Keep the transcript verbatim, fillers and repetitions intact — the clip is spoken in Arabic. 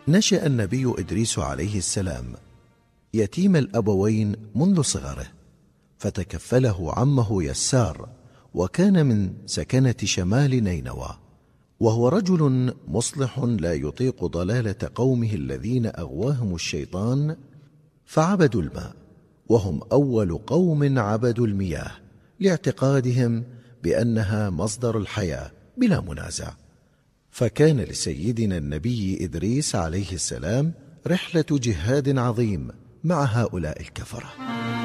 نشأ النبي إدريس عليه السلام يتيم الأبوين منذ صغره، فتكفله عمه يسار، وكان من سكنة شمال نينوى، وهو رجل مصلح لا يطيق ضلالة قومه الذين أغواهم الشيطان فعبدوا الماء، وهم أول قوم عبدوا المياه لاعتقادهم بأنها مصدر الحياة بلا منازع. فكان لسيدنا النبي إدريس عليه السلام رحلة جهاد عظيم مع هؤلاء الكفرة.